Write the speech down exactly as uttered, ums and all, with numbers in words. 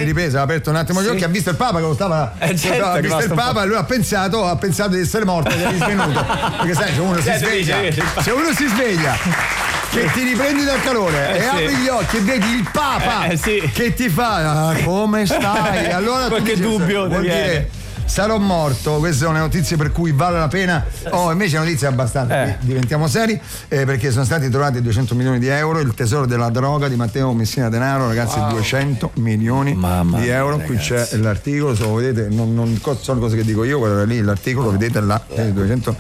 si è ripreso, ha aperto un attimo gli occhi, ha visto il Papa che lo stava, eh, certo, ha visto il Papa e lui ha pensato, ha pensato di essere morto, di essere svenuto. Perché sai, se uno si sveglia, se uno si sveglia che ti riprendi dal calore eh, e sì. apri gli occhi e vedi il Papa eh, sì. che ti fa ah, come stai? Allora qualche tu dici, dubbio vuol viene. dire sarò morto. Queste sono le notizie per cui vale la pena. Oh, invece notizie abbastanza eh. diventiamo seri, eh, perché sono stati trovati duecento milioni di euro, il tesoro della droga di Matteo Messina Denaro, ragazzi. Wow. duecento milioni Mamma di euro. mia, qui c'è l'articolo, se lo vedete, non, non sono cose che dico io, guardate lì l'articolo, vedete là, eh, duecento